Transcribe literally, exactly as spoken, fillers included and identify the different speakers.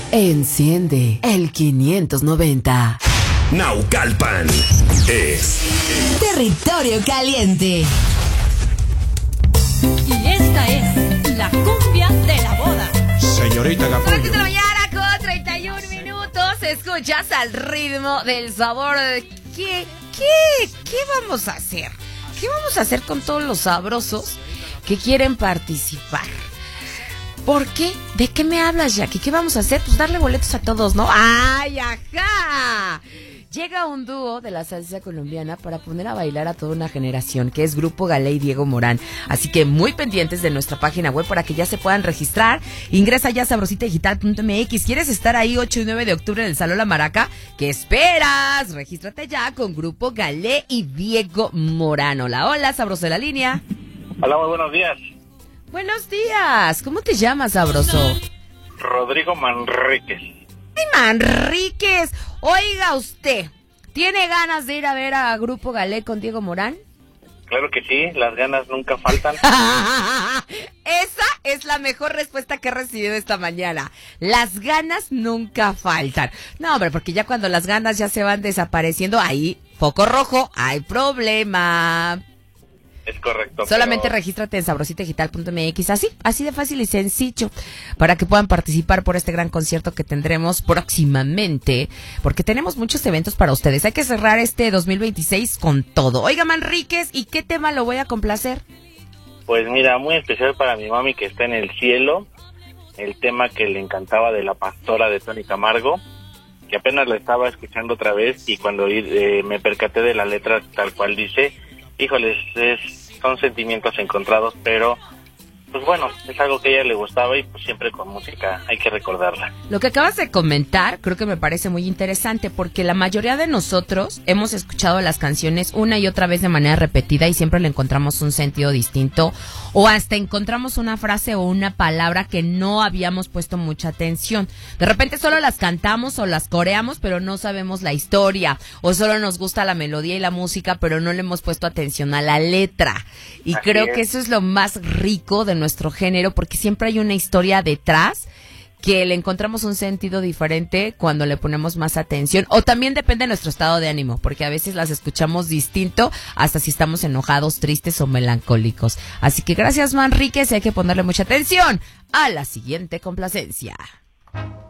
Speaker 1: Enciende el quinientos noventa.
Speaker 2: Naucalpan es
Speaker 1: Territorio Caliente.
Speaker 3: Y esta es la cumbia de la boda.
Speaker 4: Señorita Capullo.
Speaker 5: de la mañana con treinta y un minutos. Escuchas al ritmo del sabor. ¿Qué, qué, qué vamos a hacer? ¿Qué vamos a hacer con todos los sabrosos que quieren participar? ¿Por qué? ¿De qué me hablas, Jackie? ¿Qué vamos a hacer? Pues darle boletos a todos, ¿no? ¡Ay, ajá! Llega un dúo de la salsa colombiana para poner a bailar a toda una generación, que es Grupo Galé y Diego Morán. Así que muy pendientes de nuestra página web para que ya se puedan registrar. Ingresa ya a sabrosita digital punto m x. ¿Quieres estar ahí ocho y nueve de octubre en el Salón La Maraca? ¿Qué esperas? Regístrate ya con Grupo Galé y Diego Morán. Hola, hola, sabroso de la línea.
Speaker 6: Hola, muy buenos días.
Speaker 5: Buenos días. ¿Cómo te llamas, sabroso?
Speaker 6: Rodrigo Manríquez.
Speaker 5: ¡Ay, Manríquez! Oiga usted, ¿tiene ganas de ir a ver a Grupo Galé con Diego Morán?
Speaker 6: Claro que sí, las ganas nunca faltan.
Speaker 5: Esa es la mejor respuesta que he recibido esta mañana. Las ganas nunca faltan. No, hombre, porque ya cuando las ganas ya se van desapareciendo, ahí, foco rojo, hay problema.
Speaker 6: Es correcto.
Speaker 5: Solamente
Speaker 6: pero...
Speaker 5: regístrate en sabrosita digital punto m x, así, así de fácil y sencillo, para que puedan participar por este gran concierto que tendremos próximamente, porque tenemos muchos eventos para ustedes. Hay que cerrar este dos mil veintiséis con todo. Oiga, Manríquez, ¿y qué tema lo voy a complacer?
Speaker 6: Pues mira, muy especial para mi mami que está en el cielo, el tema que le encantaba de La Pastora de Tony Camargo, que apenas la estaba escuchando otra vez y cuando eh, me percaté de la letra tal cual dice, híjoles, es, son sentimientos encontrados, pero pues bueno, es algo que a ella le gustaba y pues siempre con música hay que recordarla.
Speaker 5: Lo que acabas de comentar creo que me parece muy interesante, porque la mayoría de nosotros hemos escuchado las canciones una y otra vez de manera repetida y siempre le encontramos un sentido distinto, o hasta encontramos una frase o una palabra que no habíamos puesto mucha atención. De repente solo las cantamos o las coreamos, pero no sabemos la historia, o solo nos gusta la melodía y la música, pero no le hemos puesto atención a la letra. Y
Speaker 6: Así
Speaker 5: creo
Speaker 6: es.
Speaker 5: que eso es lo más rico de nuestro género, porque siempre hay una historia detrás que le encontramos un sentido diferente cuando le ponemos más atención, o también depende de nuestro estado de ánimo, porque a veces las escuchamos distinto hasta si estamos enojados, tristes o melancólicos. Así que gracias, Manríquez, hay que ponerle mucha atención a la siguiente complacencia.